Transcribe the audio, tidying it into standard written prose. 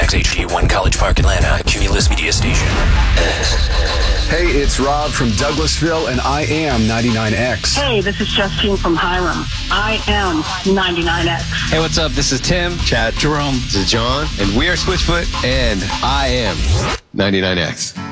99X HD1 College Park, Atlanta, Cumulus Media Station. Hey, it's Rob from Douglasville, and I am 99X. Hey, this is Justine from Hiram. I am 99X. Hey, what's up? This is Tim. Chad. Jerome. This is John. And we are Switchfoot, and I am 99X.